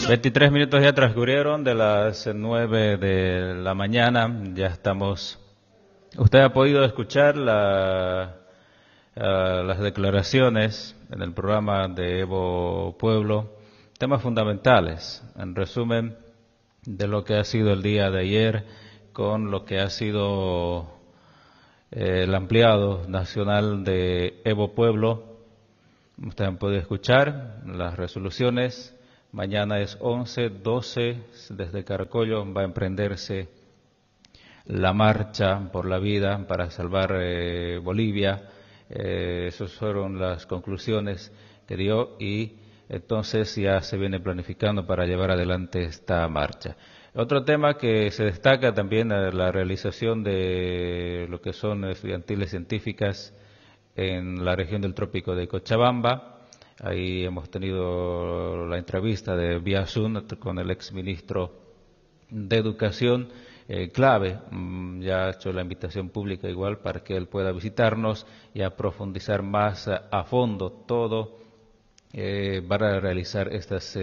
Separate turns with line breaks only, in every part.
23 minutos ya transcurrieron de las 9 de la mañana. Ya estamos. Usted ha podido escuchar las declaraciones en el programa de Evo Pueblo, temas fundamentales, en resumen, de lo que ha sido el día de ayer con lo que ha sido el ampliado nacional de Evo Pueblo. Ustedes han podido escuchar las resoluciones. Mañana es 11, 12, desde Caracollo va a emprenderse la marcha por la vida para salvar Bolivia. Esas fueron las conclusiones que dio y entonces ya se viene planificando para llevar adelante esta marcha. Otro tema que se destaca también es la realización de lo que son estudiantiles científicas en la región del trópico de Cochabamba. Ahí hemos tenido la entrevista de vía Zoom con el exministro de Educación, clave. Ya ha hecho la invitación pública igual para que él pueda visitarnos y a profundizar más a fondo todo para realizar estas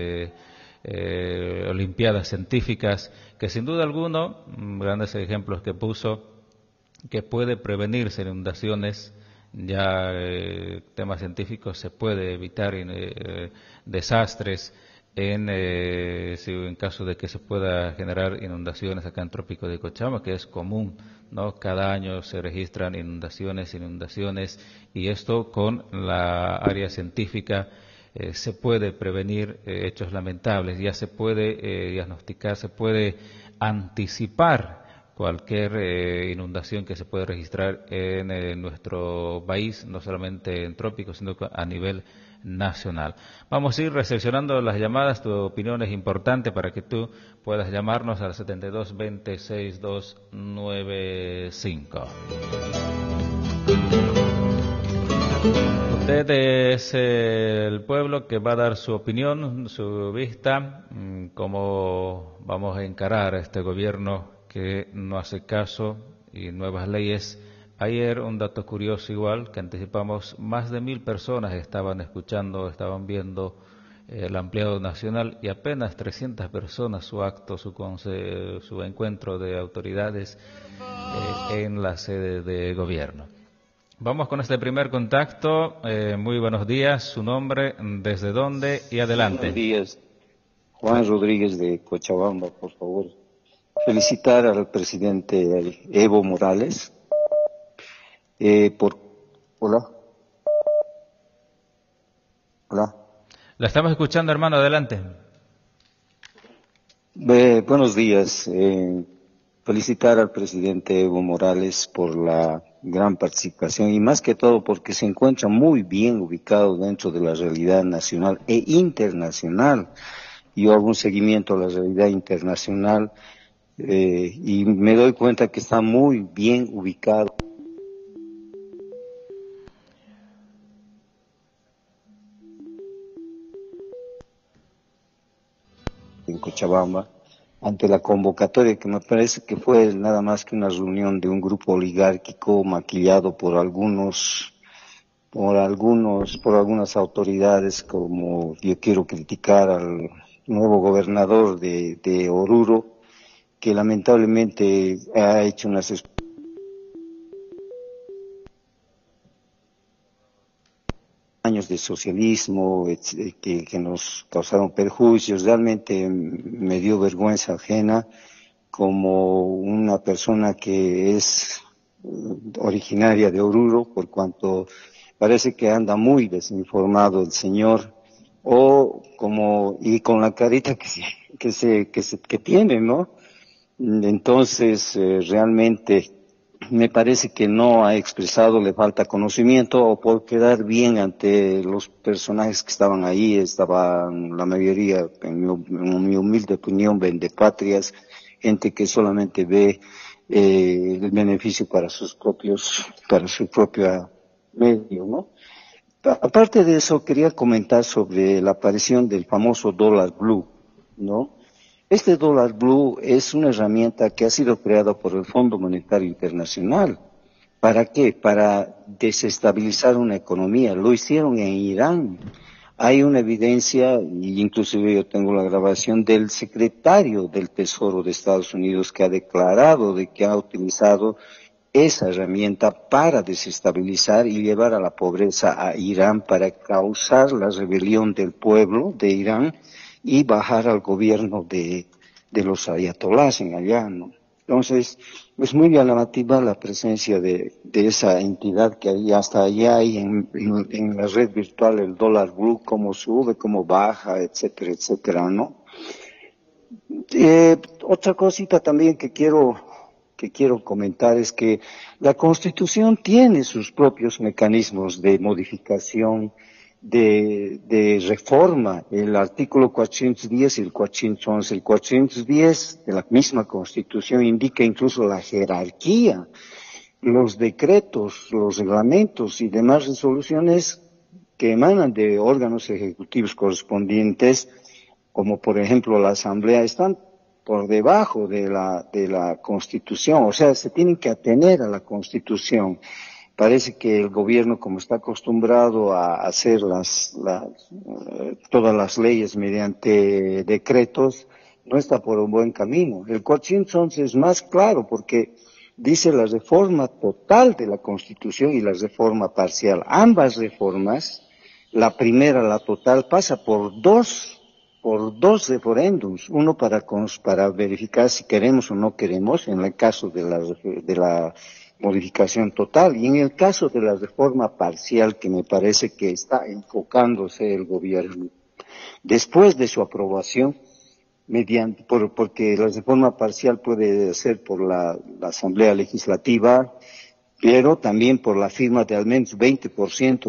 olimpiadas científicas que sin duda alguno, grandes ejemplos que puso, que puede prevenirse inundaciones. Ya temas científicos se puede evitar desastres en caso de que se pueda generar inundaciones acá en Trópico de Cochabamba, que es común, ¿no? Cada año se registran inundaciones y esto con la área científica se puede prevenir hechos lamentables, ya se puede diagnosticar, se puede anticipar cualquier inundación que se puede registrar en nuestro país, no solamente en trópicos, sino a nivel nacional. Vamos a ir recepcionando las llamadas, tu opinión es importante para que tú puedas llamarnos al 72206295. Usted es el pueblo que va a dar su opinión, su vista, cómo vamos a encarar a este gobierno que no hace caso y nuevas leyes. Ayer un dato curioso igual, que anticipamos, más de 1000 personas estaban escuchando, estaban viendo el ampliado nacional y apenas 300 personas su acto, su encuentro de autoridades en la sede de gobierno. Vamos con este primer contacto. Muy buenos días, su nombre, desde dónde y adelante.
Buenos días, Juan Rodríguez de Cochabamba, por favor. Felicitar al presidente Evo Morales Hola.
La estamos escuchando, hermano, adelante.
Buenos días. Felicitar al presidente Evo Morales por la gran participación y más que todo porque se encuentra muy bien ubicado dentro de la realidad nacional e internacional. Yo hago un seguimiento a la realidad internacional y me doy cuenta que está muy bien ubicado en Cochabamba, ante la convocatoria que me parece que fue nada más que una reunión de un grupo oligárquico maquillado por algunas autoridades, como yo quiero criticar al nuevo gobernador de Oruro, que lamentablemente ha hecho unas años de socialismo que nos causaron perjuicios. Realmente me dio vergüenza ajena como una persona que es originaria de Oruro, por cuanto parece que anda muy desinformado el señor, y con la carita que tiene, ¿no? Entonces, realmente me parece que no ha expresado, le falta conocimiento o por quedar bien ante los personajes que estaban ahí. Estaban la mayoría, en mi humilde opinión, vendepatrias, gente que solamente ve el beneficio para su propio medio, ¿no? Aparte de eso, quería comentar sobre la aparición del famoso dólar blue, ¿no? Este dólar blue es una herramienta que ha sido creada por el Fondo Monetario Internacional. ¿Para qué? Para desestabilizar una economía. Lo hicieron en Irán. hay una evidencia, y inclusive yo tengo la grabación del secretario del Tesoro de Estados Unidos que ha declarado de que ha utilizado esa herramienta para desestabilizar y llevar a la pobreza a Irán, para causar la rebelión del pueblo de Irán y bajar al gobierno de los ayatolás en allá, ¿no? Entonces, es muy llamativa la presencia de esa entidad que hay hasta allá y en la red virtual, el dólar blue, cómo sube, cómo baja, etcétera, etcétera, ¿no? Otra cosita también que quiero comentar es que la Constitución tiene sus propios mecanismos de modificación, de reforma. El artículo 410 y el 411. El 410 de la misma Constitución indica incluso la jerarquía, los decretos, los reglamentos y demás resoluciones que emanan de órganos ejecutivos correspondientes, como por ejemplo la Asamblea, están por debajo de la Constitución, o sea, se tienen que atener a la Constitución. Parece que el gobierno, como está acostumbrado a hacer todas las leyes mediante decretos, no está por un buen camino. El 411 es más claro porque dice la reforma total de la Constitución y la reforma parcial. Ambas reformas, la primera, la total, pasa por dos referéndums, uno para verificar si queremos o no queremos, en el caso de la modificación total, y en el caso de la reforma parcial, que me parece que está enfocándose el gobierno, después de su aprobación, porque la reforma parcial puede ser por la Asamblea Legislativa, pero también por la firma de al menos 20%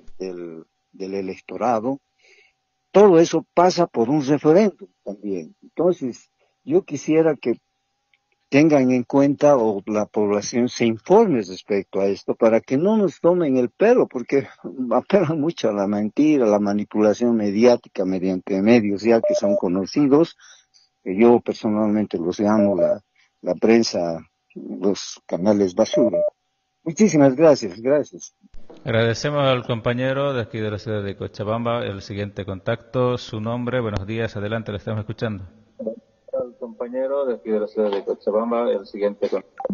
del electorado. Todo eso pasa por un referéndum también. Entonces, yo quisiera que tengan en cuenta o la población se informe respecto a esto para que no nos tomen el pelo, porque apelan mucho a la mentira, a la manipulación mediática mediante medios ya que son conocidos, que yo personalmente los llamo la prensa, los canales basura. Muchísimas gracias, gracias.
Agradecemos al compañero de aquí de la ciudad de Cochabamba. El siguiente contacto, su nombre, buenos días, adelante, le estamos escuchando.
Al compañero de aquí de la ciudad de Cochabamba, el siguiente contacto.